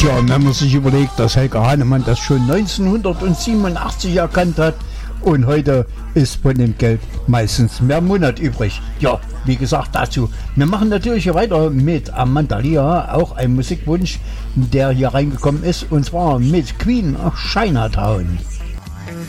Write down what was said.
Tja, wenn man sich überlegt, dass Helga Hahnemann das schon 1987 erkannt hat und heute ist von dem Geld meistens mehr im Monat übrig. Ja, wie gesagt dazu. Wir machen natürlich weiter mit Amanda Lear, auch ein Musikwunsch, der hier reingekommen ist, und zwar mit Queen of Chinatown.